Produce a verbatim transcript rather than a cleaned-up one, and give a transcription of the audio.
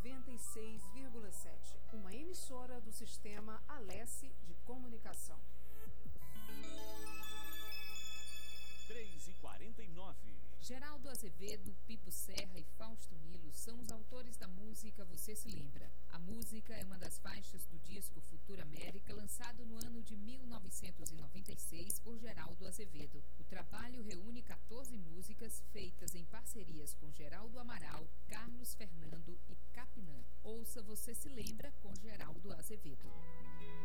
noventa e seis vírgula sete, uma emissora do Sistema Alesse de Comunicação. três e quarenta e nove. Geraldo Azevedo, Pipo Serra e Fausto Nilo são os autores da música Você Se Lembra. A música é uma das faixas do disco Futura América, lançado no ano de mil novecentos e noventa e seis por Geraldo Azevedo. O trabalho reúne quatorze músicas feitas em parcerias com Geraldo Amaral, Carlos Fernando e Capinã. Ouça Você Se Lembra com Geraldo Azevedo.